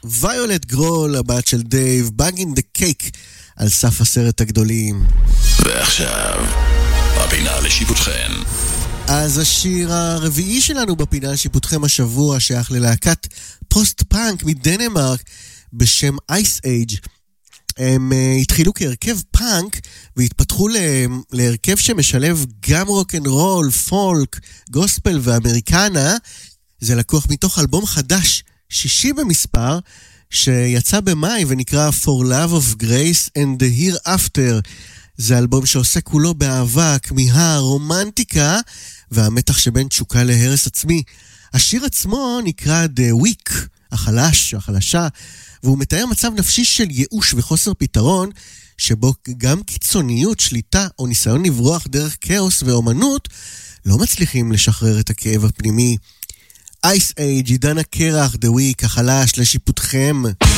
ויולט גרול, הבת של דייב, Bang in the Cake, על סף הסרט הגדולים. ועכשיו, הפינה לשיפוטכם. אז השיר הרביעי שלנו בפינה לשיפוטכם השבוע שייך ללהקת פוסט-פאנק מדנמרק בשם Ice Age. הם התחילו כהרכב פאנק והתפתחו להרכב שמשלב גם רוק-אנד-רול, פולק, גוספל ואמריקנה. זה לקוח מתוך אלבום חדש, 60 במספר, שיצא במאי ונקרא For Love of Grace and the Hereafter. זה אלבום שעושה כולו באהבה, כמיהה, רומנטיקה והמתח שבין תשוקה להרס עצמי. השיר עצמו נקרא The Weak, החלש, החלשה, והוא מתאר מצב נפשי של ייאוש וחוסר פתרון, שבו גם קיצוניות, שליטה או ניסיון לברוח דרך כאוס ואומנות לא מצליחים לשחרר את הכאב הפנימי. Ice Age, עידן הקרח, The Weak, החלש, לשיפוטכם.